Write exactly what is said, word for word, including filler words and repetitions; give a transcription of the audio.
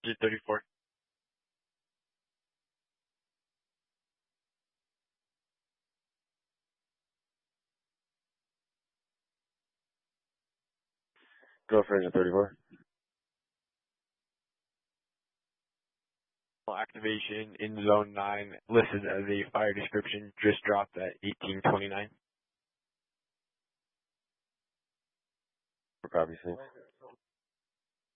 G thirty-four. Go for engine thirty-four. Activation in zone nine, listed as a fire description, just dropped at eighteen twenty-nine. For copy, sync.